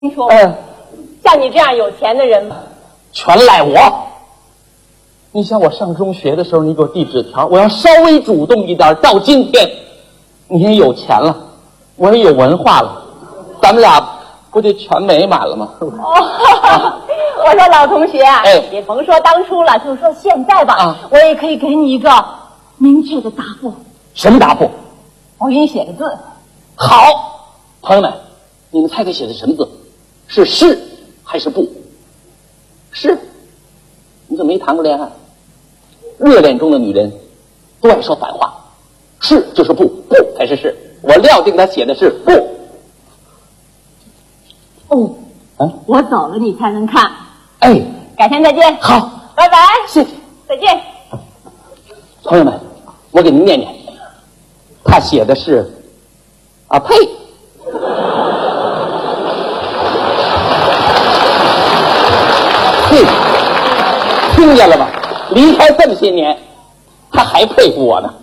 听说，像你这样有钱的人， 全赖我。你想我上中学的时候，你给我递纸条，我要稍微主动一点，到今天，你也有钱了，我也有文化了，咱们俩不就全美满了吗？ 我说老同学啊，也甭说当初了，就说现在吧，我也可以给你一个明确的答复。 什么答复？ 我给你写个字。 好，朋友们，你们猜猜写的什么字？是还是不？是。你怎么没谈过恋爱？热恋中的女人都爱说反话，是就是不，不才是是。我料定他写的是不。 我走了你才能看。 改天再见。 好， 拜拜。 谢谢， 再见。 朋友们，我给您念念，他写的是呸。听见了吧？离开这么些年，他还佩服我呢。